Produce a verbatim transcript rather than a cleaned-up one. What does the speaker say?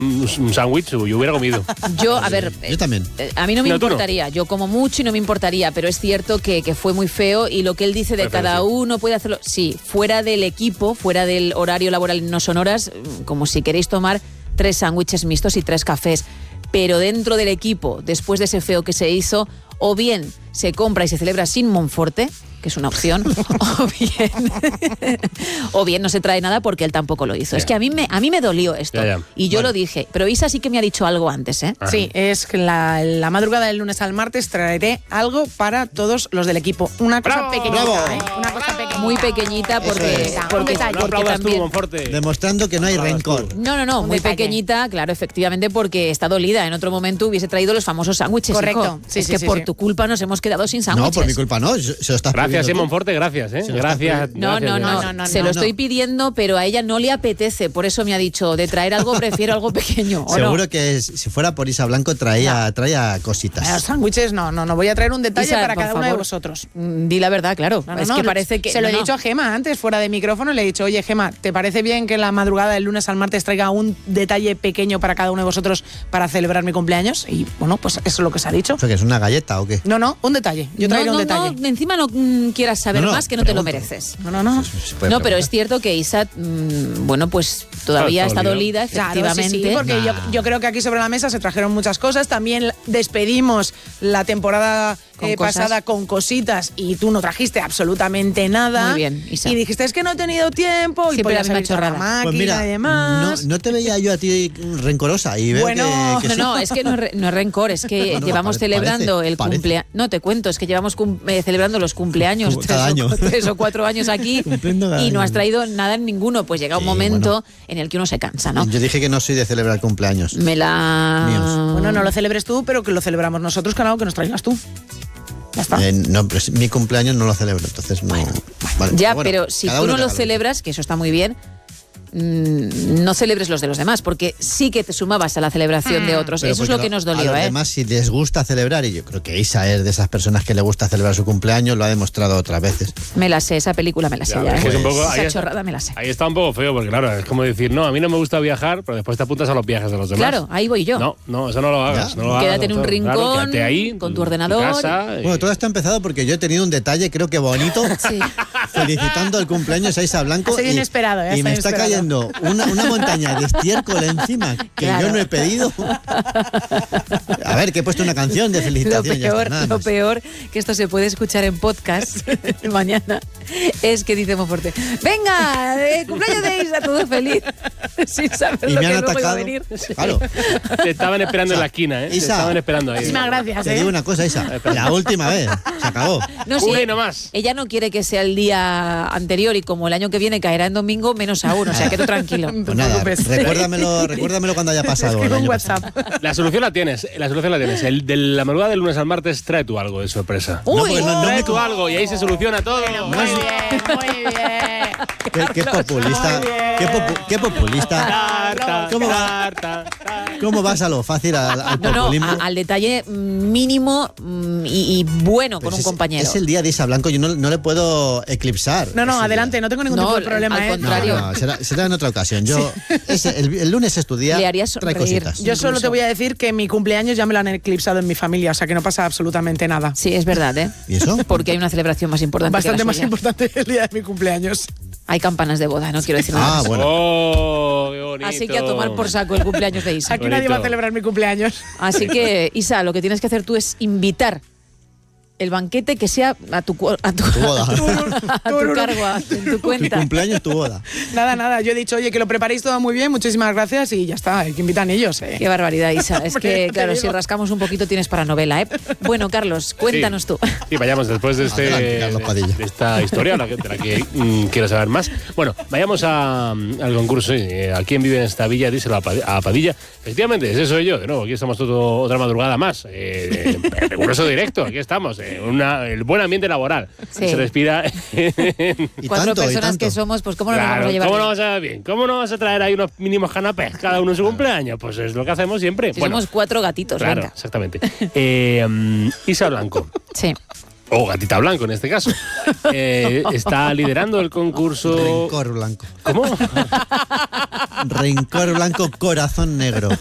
un sándwich, yo hubiera comido. Yo, a ver... Yo también. A mí no me No, tú no. importaría, yo como mucho y no me importaría, pero es cierto que, que fue muy feo y lo que él dice de Fue feo, cada sí. uno puede hacerlo... Sí, fuera del equipo, fuera del horario laboral, no son horas, como si queréis tomar tres sándwiches mixtos y tres cafés, pero dentro del equipo, después de ese feo que se hizo, o bien se compra y se celebra sin Monforte, que es una opción, o bien o bien no se trae nada porque él tampoco lo hizo. Ya. Es que a mí me a mí me dolió esto Ya, ya. y yo Bueno. lo dije, pero Isa sí que me ha dicho algo antes, ¿eh? Ajá. Sí, es que la, la madrugada del lunes al martes traeré algo para todos los del equipo. Una cosa ¡Bravo! pequeñita, ¡Bravo! ¿eh? Una cosa pequeñita. Muy pequeñita porque, Eso es. Un porque, detalle. No porque aplaudas tú, también... Monforte. Demostrando que no hay Aplaudas rencor. tú. No, no, no, Un muy detalle. pequeñita, claro, efectivamente, porque está dolida. En otro momento hubiese traído los famosos sándwiches. Correcto. hijo. Sí, es sí, que sí, por sí. tu culpa nos hemos quedado sin sándwiches. No, por mi culpa no. Se se lo estás Gracias, pidiendo eh, tú. Monforte, gracias, ¿eh? Se lo Gracias. estás No, no, gracias, no, no, no, se no, lo no. estoy pidiendo, pero a ella no le apetece. Por eso me ha dicho, de traer algo prefiero algo pequeño. ¿o Seguro no? que si fuera por Isa Blanco traía, traía cositas. Los sándwiches no, no, no. Voy a traer un detalle Isa, para por cada uno de favor. vosotros. Mm, Di la verdad, claro. No, no, es no, que lo- parece que... Se lo no, he dicho no. a Gema antes, fuera de micrófono, le he dicho, oye, Gema, ¿te parece bien que la madrugada del lunes al martes traiga un detalle pequeño para cada uno de vosotros para celebrar mi cumpleaños? Y bueno, pues eso es lo que se ha dicho. ¿O sea, que es una galleta o qué? No, no, un detalle. Yo traeré no, un no, detalle. No, encima no mm, quieras saber No, no, más que no te lo pregunto. mereces. No, no, no. Se puede No, pero es preguntar. cierto que Isa, mmm, bueno, pues todavía Está está dolida. dolida, Claro, sí, efectivamente. sí, porque yo, Nah. yo creo que aquí sobre la mesa se trajeron muchas cosas. También despedimos la temporada Con eh, cosas. pasada con cositas y tú no trajiste absolutamente nada. Muy bien, Isa. Y dijiste, es que no he tenido tiempo y Siempre la podías misma haber hecho la chorrada. máquina Pues mira, y no, demás. no te veía yo a ti rencorosa y veo Bueno, que, que No, sí. no, es que no es, re- no es rencor, es que No, llevamos parece- celebrando parece, el parece. cumpleaños. No, te cuento, es que llevamos cum- eh, celebrando los cumpleaños Como tres cada o, año. tres o cuatro años aquí Cumpliendo cada y no año. has traído nada en ninguno. Pues llega un Sí, momento en el que uno se cansa, ¿no? Yo dije que no soy de celebrar cumpleaños. Me la... Míos. Bueno, no lo celebres tú, pero que lo celebramos nosotros, claro, que nos traigas tú. Ya está. Eh, no, pero mi cumpleaños no lo celebro, entonces no. Vale, Ya, bueno, pero si cada tú uno no que lo haga que celebras, que eso está muy bien, mm, no celebres los de los demás, porque sí que te sumabas a la celebración de otros. Pero Eso es porque lo que nos a dolió, los ¿eh? demás, si les gusta celebrar, y yo creo que Isa es de esas personas que le gusta celebrar su cumpleaños, lo ha demostrado otras veces. Me la sé, esa película me la sé Ya, ya. es que ¿eh? es un poco- Esa ahí es- chorrada me la sé. Ahí está un poco feo, porque claro, es como decir, no, a mí no me gusta viajar, pero después te apuntas a los viajes de los demás. Claro, ahí voy yo. No, no, eso no lo hagas. Ya. No lo hagas, Quédate en un doctor. Claro, rincón, quédate ahí, con tu en ordenador. casa, y- Bueno, todo esto ha empezado porque yo he tenido un detalle, creo que bonito, Sí. felicitando el cumpleaños a Isa Blanco. Ha sido y, inesperado, ¿eh? y Ha me sido está inesperado. cayendo una, una montaña de estiércol encima que Claro. yo no he pedido. A ver, que he puesto una canción de Lo felicitación. ya está, peor, nada lo más. peor, que esto se puede escuchar en podcast mañana, es que dice Monforte, venga, de cumpleaños de Isa, todo feliz, sin saber Y lo me que han luego iba a atacado. venir. Claro. Te estaban esperando en la esquina, ¿eh? Te Isa. estaban esperando ahí. Muchísimas gracias, Te ¿eh? digo una cosa, Isa. La última vez. Se acabó. No, sí, Una y no más. ella no quiere que sea el día anterior y como el año que viene caerá en domingo, menos aún, o sea que tú tranquilo. No te Pues nada, preocupes. recuérdamelo, recuérdamelo cuando haya pasado el Escribe un año WhatsApp. pasado. La solución la tienes, la solución la tienes. El de la madrugada del lunes al martes, trae tú algo de sorpresa. Uy, No, porque no- no Trae me- tú algo y ahí se soluciona todo. Muy bien, muy bien. Qué, qué populista. Qué, popu- qué populista. Tarta, ¿Cómo va? tarta, tarta. ¿Cómo vas a lo fácil al, al No, no, populismo? a- al detalle mínimo mm, y, y bueno Pero con un es- compañero. Es el día de Isa Blanco, yo no, no le puedo eclipsar. No, no, ese adelante, día. no tengo ningún No, tipo de problema, al ¿eh? No, contrario. no, será, será en otra ocasión. Yo, ese- el, el lunes es tu día, Le haría trae sonreír. cositas. Yo solo Incluso. te voy a decir que mi cumpleaños ya me lo han eclipsado en mi familia, o sea que no pasa absolutamente nada. Sí, es verdad, ¿eh? ¿Y eso? Porque hay una celebración más importante. Bastante que la más suya. importante el día de mi cumpleaños. Hay campanas de boda, no quiero decir nada Ah, más. bueno. Oh, qué bonito. Así que a tomar por saco el cumpleaños de Isa. Aquí nadie va a Bonito. celebrar mi cumpleaños. Así que, Isa, lo que tienes que hacer tú es invitar el banquete que sea a tu, cu- a tu, Tu boda. a tu cargo, a- en tu Tu cuenta. cumpleaños, tu boda. Nada, nada, yo he dicho, oye, que lo preparéis todo muy bien, muchísimas gracias y ya está, hay que invitan ellos, ¿eh? Qué barbaridad, Isa. Es Hombre, que, te claro, digo. si rascamos un poquito tienes para novela, ¿eh? Bueno, Carlos, cuéntanos tú. Sí, vayamos después de, este, Adelante, Carlos Padilla. de esta historia, la que- de la que mm, quiero saber más. Bueno, vayamos a, al concurso. Eh, ¿A quién vive en esta villa? Díselo a Pad- a Padilla. Efectivamente, ese soy yo. De nuevo, aquí estamos todo, otra madrugada más. Eh, el concurso directo, aquí estamos. Eh, una, el buen ambiente laboral. Sí. Se respira. Y Cuatro tanto, y personas tanto. que somos, pues ¿cómo no nos Claro, vamos a llevar ¿cómo no bien? vas a bien? ¿Cómo no vas a traer ahí unos mínimos canapés cada uno en su cumpleaños? Pues es lo que hacemos siempre. Si Bueno, somos cuatro gatitos, claro, venga. exactamente. Eh, mm, Isa Blanco. Sí. o Gatita Blanco en este caso, eh, está liderando el concurso... Rencor blanco. ¿Cómo? Rencor blanco, corazón negro.